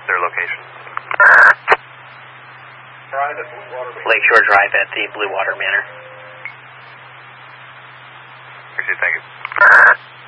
their location. Lakeshore Drive at the Blue Water Manor. Appreciate it, thank you.